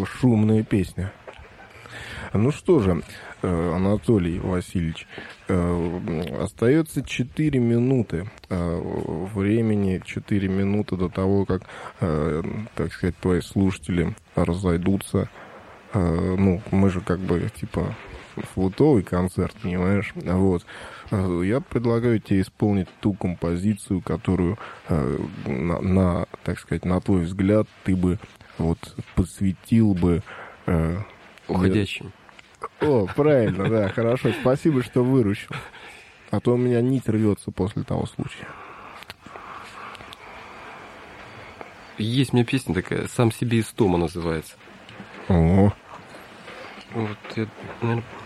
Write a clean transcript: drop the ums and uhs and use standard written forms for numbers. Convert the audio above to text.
шумная песня. Ну что же, Анатолий Васильевич, остается 4 минуты времени, 4 минуты до того, как, так сказать, твои слушатели разойдутся. Ну, мы же как бы, типа, флутовый концерт, понимаешь? Вот. Я предлагаю тебе исполнить ту композицию, которую, так сказать, на твой взгляд, ты бы вот посвятил бы... Уходящим. О, правильно, да, хорошо. Спасибо, что выручил. А то у меня нить рвется после того случая. Есть у меня песня такая, «Сам себе из Тома» называется. О. Вот, я, наверное,